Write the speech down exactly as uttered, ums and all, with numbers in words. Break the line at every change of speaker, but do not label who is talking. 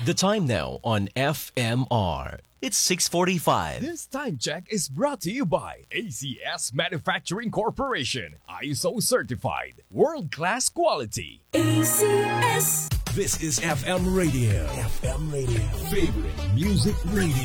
The time now on F M R. It's six forty-five.
This time check is brought to you by A C S Manufacturing Corporation. I S O certified. World-class quality.
A C S.
This is F M Radio. F M Radio. Favorite music radio.